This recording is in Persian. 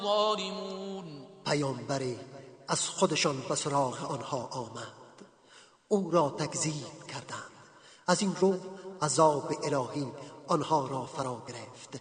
ظالمون. پیامبری از خودشان به سراغ آنها آمد، او را تکذیب کردند. از این رو عذاب الهی آنها را فرا گرفت.